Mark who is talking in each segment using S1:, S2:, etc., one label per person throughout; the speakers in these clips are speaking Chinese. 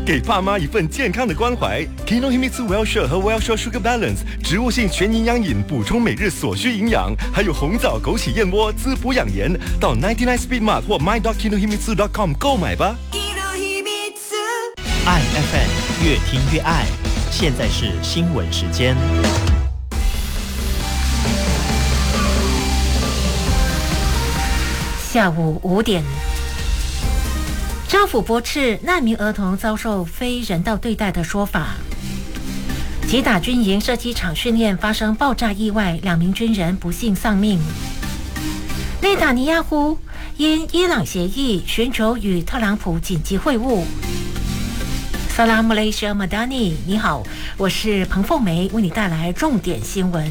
S1: 给爸妈一份健康的关怀。Kinohimitsu Well-Share 和 Well-Share Sugar Balance 植物性全营养饮，补充每日所需营养，还有红枣枸杞燕窝滋补养颜。到99 Speed Mart 或 my.kinohimitsu.com 购买吧。
S2: 爱 FM 越听越爱。现在是新闻时间。
S3: 下午5点，政府驳斥难民儿童遭受非人道对待的说法。吉打军营射击场训练发生爆炸意外，2名军人不幸丧命。内塔尼亚胡因伊朗协议寻求与特朗普紧急会晤。萨拉姆雷西马达尼，你好，我是彭凤梅，为你带来重点新闻。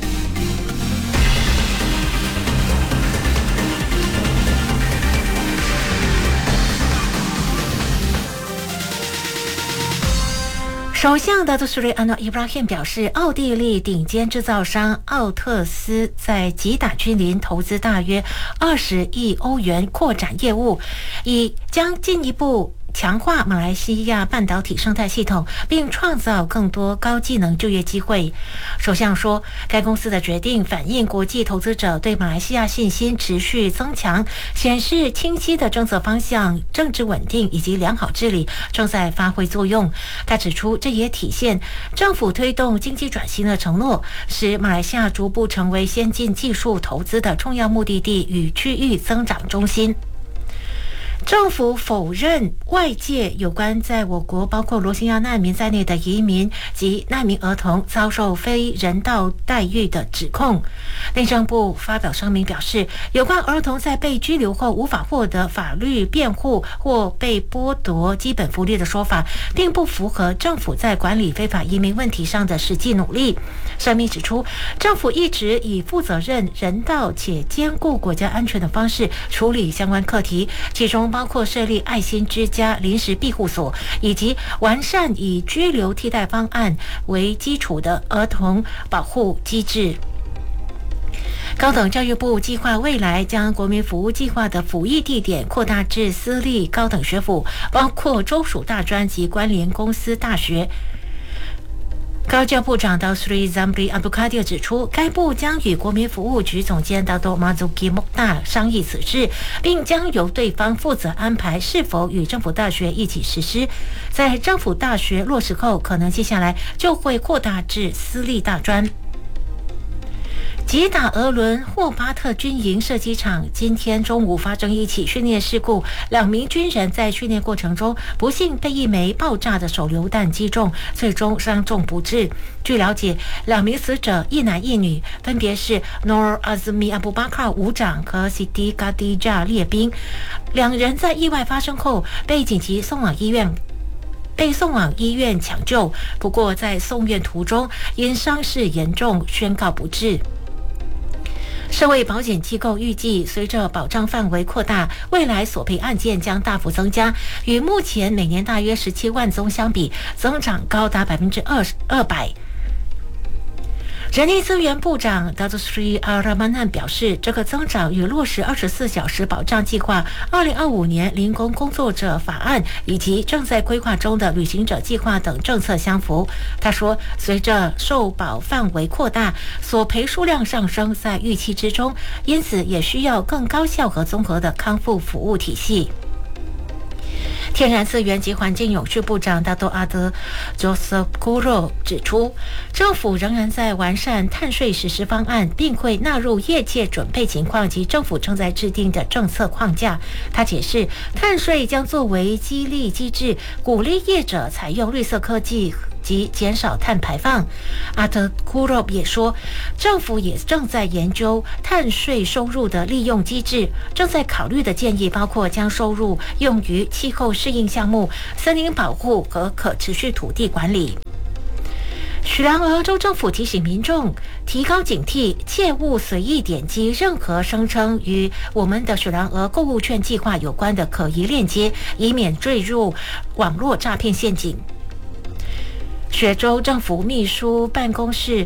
S3: 首相达杜苏瑞安诺伊布拉罕表示，奥地利顶尖制造商奥特斯在吉打军营投资大约20亿欧元扩展业务，以将进一步强化马来西亚半导体生态系统，并创造更多高技能就业机会。首相说，该公司的决定反映国际投资者对马来西亚信心持续增强，显示清晰的政策方向、政治稳定以及良好治理正在发挥作用。他指出，这也体现政府推动经济转型的承诺，使马来西亚逐步成为先进技术投资的重要目的地与区域增长中心。政府否认外界有关在我国包括罗兴亚难民在内的移民及难民儿童遭受非人道待遇的指控。内政部发表声明表示，有关儿童在被拘留后无法获得法律辩护或被剥夺基本福利的说法，并不符合政府在管理非法移民问题上的实际努力。声明指出，政府一直以负责任、人道且兼顾国家安全的方式处理相关课题，其中包括设立爱心之家临时庇护所，以及完善以居留替代方案为基础的儿童保护机制。高等教育部计划未来将国民服务计划的服役地点扩大至私立高等学府，包括州属大专及关联公司大学。高教部长道斯里赞布里阿布卡迪指出，该部将与国民服务局总监达多马祖基莫纳商议此事，并将由对方负责安排是否与政府大学一起实施。在政府大学落实后，可能接下来就会扩大至私立大专。吉打俄伦霍巴特军营射击场今天中午发生一起训练事故，2名军人在训练过程中不幸被一枚爆炸的手榴弹击中，最终伤重不治。据了解，2名死者一男一女，分别是 Nor Azmi Abu Bakar 伍长和 Siti Khadijah 列兵。2人在意外发生后被紧急送往医院抢救，不过在送院途中因伤势严重宣告不治。社会保险机构预计，随着保障范围扩大，未来索赔案件将大幅增加，与目前每年大约17万宗相比，增长高达200%。人力资源部长达杜斯里阿拉曼难表示，这个增长与落实24小时保障计划、2025年零工工作者法案以及正在规划中的旅行者计划等政策相符。他说，随着受保范围扩大，索赔数量上升在预期之中，因此也需要更高效和综合的康复服务体系。天然资源及环境永续部长大多阿德 Joseph Kuro 指出，政府仍然在完善碳税实施方案，并会纳入业界准备情况及政府正在制定的政策框架。他解释，碳税将作为激励机制，鼓励业者采用绿色科技及减少碳排放。阿德库罗也说，政府也正在研究碳税收入的利用机制，正在考虑的建议包括将收入用于气候适应项目、森林保护和可持续土地管理。许良俄州政府提醒民众提高警惕，切勿随意点击任何声称与我们的许良俄购物券计划有关的可疑链接，以免坠入网络诈骗陷阱。雪州政府秘书办公室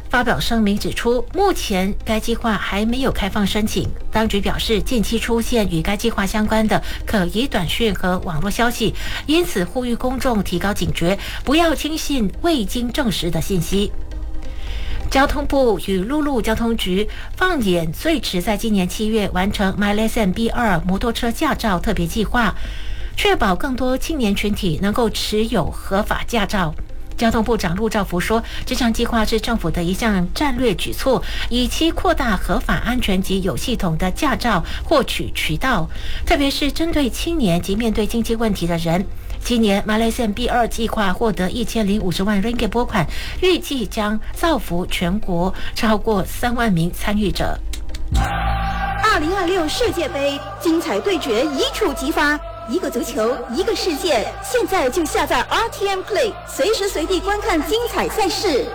S3: 发表声明指出，目前该计划还没有开放申请。当局表示，近期出现与该计划相关的可疑短讯和网络消息，因此呼吁公众提高警觉，不要轻信未经证实的信息。交通部与陆路交通局放眼最迟在今年7月完成 MyLesson B2 摩托车驾照特别计划，确保更多青年群体能够持有合法驾照。交通部长陆兆福说，这项计划是政府的一项战略举措，以期扩大合法、安全及有系统的驾照获取渠道，特别是针对青年及面对经济问题的人。今年 MyLesson B2 计划获得1050万 ringgit 拨款，预计将造福全国超过3万名参与者。
S4: 2026世界杯精彩对决一触即发，一个足球，一个世界。现在就下载 RTM Play， 随时随地观看精彩赛事。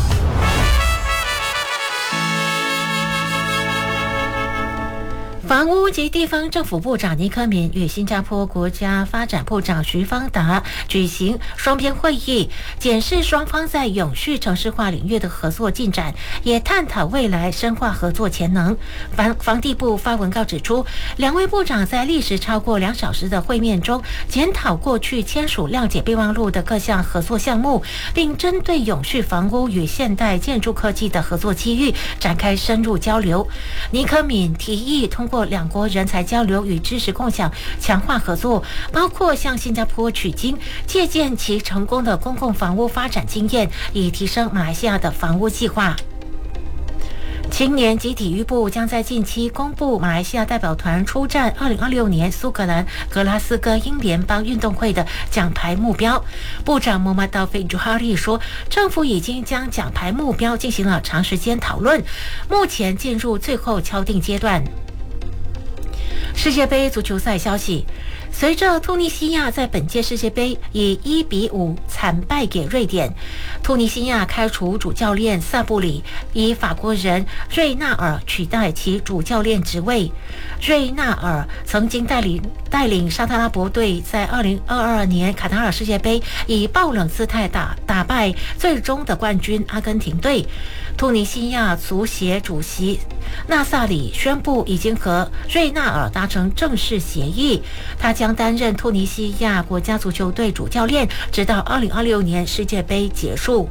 S3: 房屋及地方政府部长尼科敏与新加坡国家发展部长徐方达举行双边会议，检视双方在永续城市化领域的合作进展，也探讨未来深化合作潜能。房地部发文告指出，两位部长在历时超过2小时的会面中，检讨过去签署谅解备忘录的各项合作项目，并针对永续房屋与现代建筑科技的合作机遇展开深入交流。尼科敏提议通过两国人才交流与知识共享，强化合作，包括向新加坡取经，借鉴其成功的公共房屋发展经验，以提升马来西亚的房屋计划。青年及体育部将在近期公布马来西亚代表团出战2026年苏格兰格拉斯哥英联邦运动会的奖牌目标。部长穆罕默德·朱哈利说，政府已经将奖牌目标进行了长时间讨论，目前进入最后敲定阶段。世界杯足球赛消息，随着突尼西亚在本届世界杯以1-5惨败给瑞典，突尼西亚开除主教练萨布里，以法国人瑞纳尔取代其主教练职位。瑞纳尔曾经带领沙特阿拉伯队在2022年卡塔尔世界杯以爆冷姿态打败最终的冠军阿根廷队。突尼西亚足协主席纳萨里宣布已经和瑞纳尔达成正式协议，他将担任突尼西亚国家足球队主教练，直到2026年世界杯结束。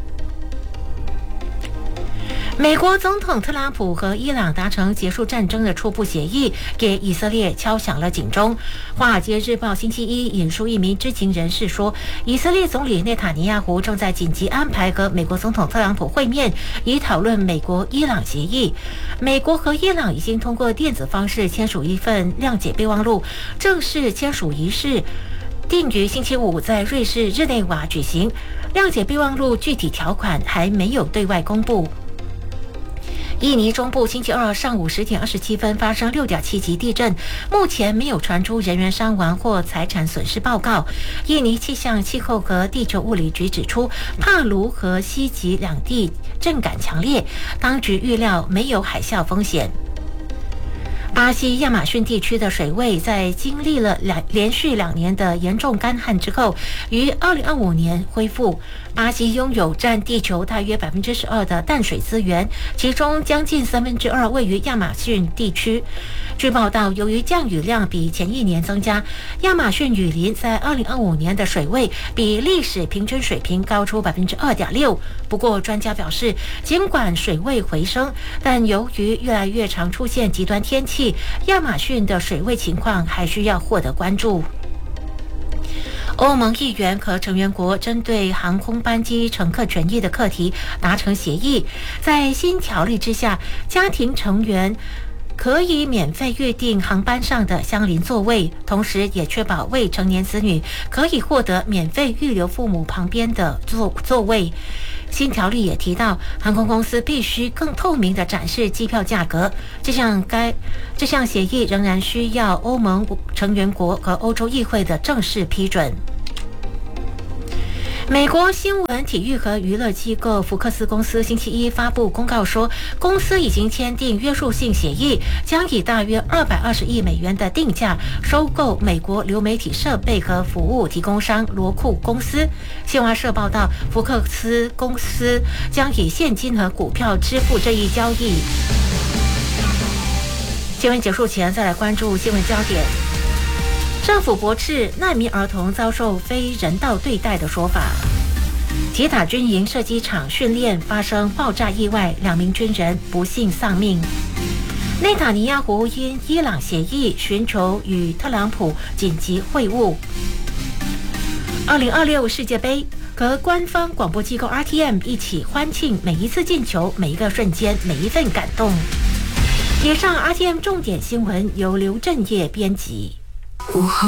S3: 美国总统特朗普和伊朗达成结束战争的初步协议，给以色列敲响了警钟。华尔街日报星期一引述一名知情人士说，以色列总理内塔尼亚胡正在紧急安排和美国总统特朗普会面，以讨论美国伊朗协议。美国和伊朗已经通过电子方式签署一份谅解备忘录，正式签署仪式定于星期五在瑞士日内瓦举行。谅解备忘录具体条款还没有对外公布。印尼中部星期二上午10点27分发生6.7级地震，目前没有传出人员伤亡或财产损失报告。印尼气象、气候和地球物理局指出，帕卢和西吉两地震感强烈，当局预料没有海啸风险。巴西亚马逊地区的水位在经历了连续2年的严重干旱之后，于2025年恢复。巴西拥有占地球大约12%的淡水资源，其中将近2/3位于亚马逊地区。据报道，由于降雨量比前一年增加，亚马逊雨林在2025年的水位比历史平均水平高出2.6%。不过，专家表示，尽管水位回升，但由于越来越常出现极端天气，亚马逊的水位情况还需要获得关注。欧盟议员和成员国针对航空班机乘客权益的课题达成协议，在新条例之下，家庭成员可以免费预订航班上的相邻座位，同时也确保未成年子女可以获得免费预留父母旁边的座位。新条例也提到，航空公司必须更透明地展示机票价格。这项协议仍然需要欧盟成员国和欧洲议会的正式批准。 美国新闻、体育和娱乐机构福克斯公司星期一发布公告说，公司已经签订约束性协议，将以大约220亿美元的定价收购美国流媒体设备和服务提供商罗库公司。新华社报道，福克斯公司将以现金和股票支付这一交易。新闻结束前，再来关注新闻焦点。政府驳斥难民儿童遭受非人道对待的说法。吉塔军营射击场训练发生爆炸意外，2名军人不幸丧命。内塔尼亚胡因伊朗协议寻求与特朗普紧急会晤。2026世界杯和官方广播机构 RTM 一起欢庆每一次进球、每一个瞬间、每一份感动。以上 RTM 重点新闻由刘振业编辑。
S5: 午后